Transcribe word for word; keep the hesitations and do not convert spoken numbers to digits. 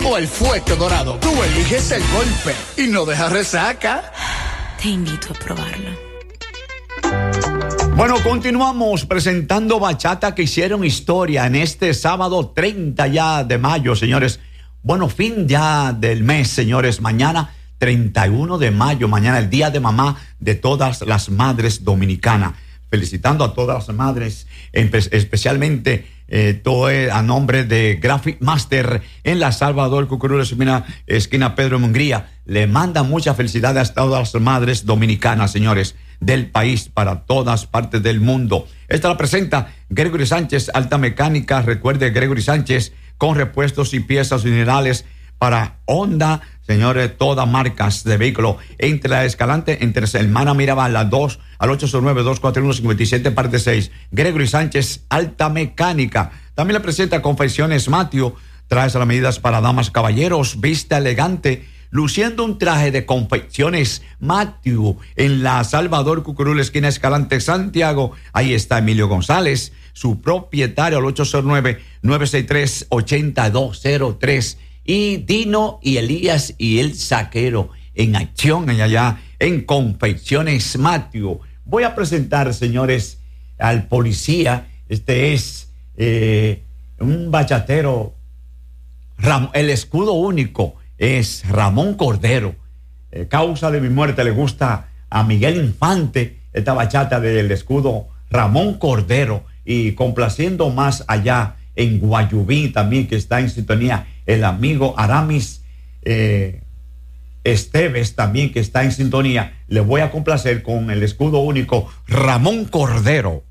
o el fuerte dorado. Tú eliges el golpe y no dejas resaca. Te invito a probarlo. Bueno, continuamos presentando bachata que hicieron historia en este sábado treinta ya de mayo, señores. Bueno, fin ya del mes, señores. Mañana treinta y uno de mayo, mañana el día de mamá de todas las madres dominicanas. Felicitando a todas las madres, especialmente eh, todo a nombre de Graphic Master en la Salvador Cucurú, esquina, esquina Pedro Mungría. Le manda muchas felicidades a todas las madres dominicanas, señores, del país, para todas partes del mundo. Esta la presenta Gregory Sánchez, Alta Mecánica. Recuerde, Gregory Sánchez, con repuestos y piezas generales para Honda, señores, todas marcas de vehículo. Entre la Escalante, entre Hermana Mirabal, a dos, al ocho cero nueve, dos cuatro uno, cinco siete, parte seis. Gregory Sánchez, Alta Mecánica. También le presenta Confecciones Matthew. Traes las medidas para damas, caballeros, vista elegante, luciendo un traje de Confecciones Matthew en la Salvador Cucurú, esquina Escalante, Santiago. Ahí está Emilio González, su propietario, al ocho cero nueve, nueve seis tres, ocho dos cero tres. Y Dino y Elías y el Saquero en acción allá en Confecciones Matthew. Voy a presentar, señores, al policía. Este es eh, un bachatero, Ram, el escudo único es Ramón Cordero. Eh, causa de mi muerte le gusta a Miguel Infante esta bachata del escudo Ramón Cordero, y complaciendo más allá en Guayubí también, que está en sintonía el amigo Aramis eh, Esteves también, que está en sintonía. Le voy a complacer con el escudo único Ramón Cordero.